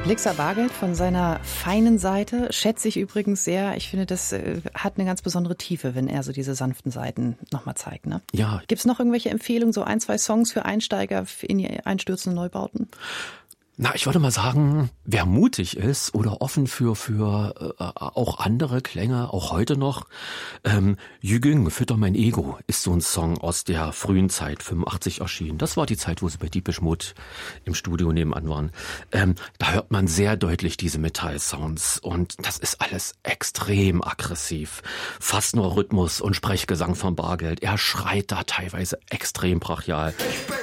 Blixa Bargeld von seiner feinen Seite schätze ich übrigens sehr. Ich finde, das hat eine ganz besondere Tiefe, wenn er so diese sanften Seiten nochmal zeigt. Ne? Ja. Gibt es noch irgendwelche Empfehlungen, so 1, 2 Songs für Einsteiger in die einstürzenden Neubauten? Na, ich würde mal sagen, wer mutig ist oder offen für auch andere Klänge, auch heute noch, Jüging, Fütter mein Ego, ist so ein Song aus der frühen Zeit, 85 erschienen. Das war die Zeit, wo sie bei Depeche Mode im Studio nebenan waren. Da hört man sehr deutlich diese Metall-Sounds und das ist alles extrem aggressiv. Fast nur Rhythmus und Sprechgesang von Bargeld. Er schreit da teilweise extrem brachial.